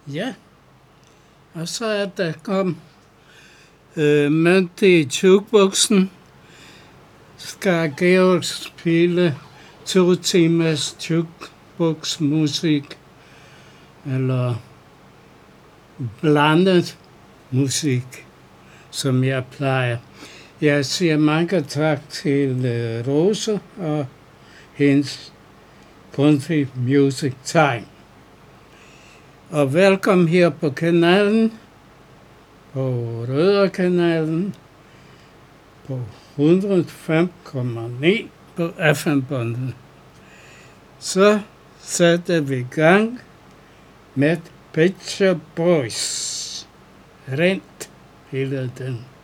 Ja, og så er der kom mønt i jukeboksen. Skal Georg spille 2 timers jukeboxmusik, eller blandet musik, som jeg plejer. Jeg siger mange tak til Rose og hendes Country Music Time. Og velkommen her på kanalen, på Rødderkanalen, på 105,9 på FM-båndet. Så sætter vi i gang med Pet Shop Boys. Rent hele den.